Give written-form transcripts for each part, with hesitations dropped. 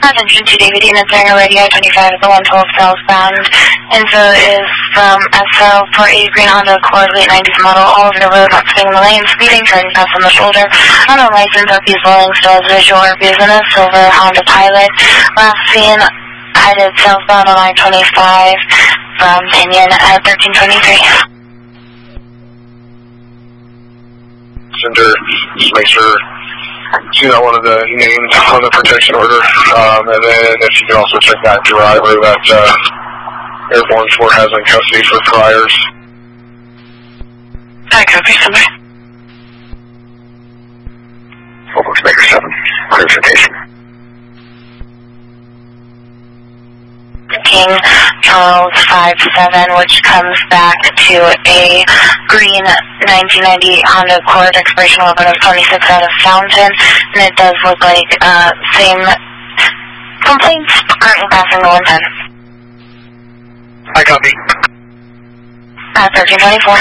Attention to David Units Air Radio 25 at the 112 southbound. Info is from SL for a green Honda Accord late 90s model, all over the road, not staying in the lane, speeding, turning fast on the shoulder. On a license of these rolling still as visual or business, silver Honda Pilot. Last seen headed southbound on I-25 from Pinion at 1323. Center, just make sure see that one of the names on the protection order, and then if you can also check that driver that Airborne 4 has in custody for priors. I copy, somebody. Focus Maker 7, clarification. King Charles 57, which comes back to a green 1990 Honda Accord, expiration 11/26 out of Fountain, and it does look like same complaints currently passing the 110. I copy. 1324.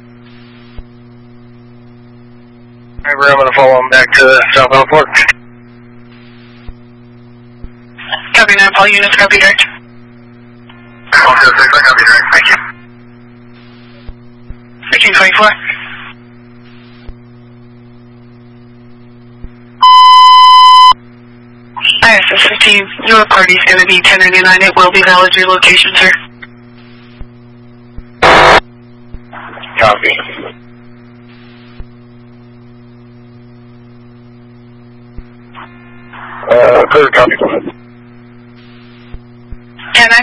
Driver, I'm going to follow him back to southbound Fort. Copy 9, Paul units, copy direct. I copy direct, thank you. 1324. ISS 15, your party is going to be 1099. It will be valid your location, sir. Copy. Clear copy, go ahead. 10-9.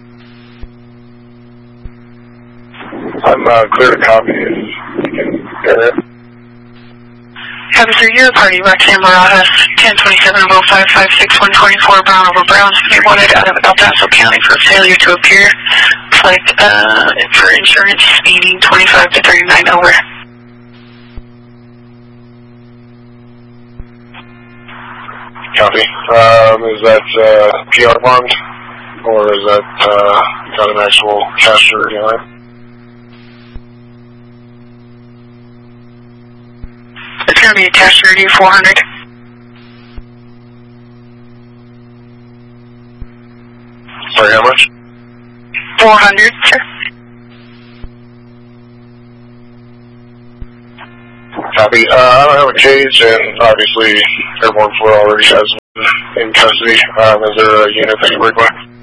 I'm clear to copy if you can hear it. Copy, sir, your party, Roxanne Barajas, 1027-0556-124, Brown over Browns, you wanted out of El Paso County for failure to appear. Flight for insurance, speeding 25 to 39 over. Copy. Is that PR bond, or is that got an actual cashier on it? It's going to be a cash 400. Sorry, how much? 400, sir. Copy. I don't have a cage, and obviously Airborne 4 already has one in custody. Is there a unit that you require?